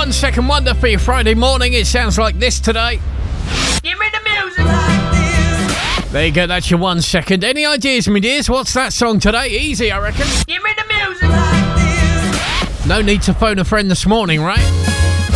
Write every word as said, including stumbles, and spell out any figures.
one second wonder for your Friday morning. It sounds like this today. Give me the music like this. There you go, that's your one second. Any ideas, me dears? What's that song today? Easy, I reckon. Give me the music like this. No need to phone a friend this morning, right?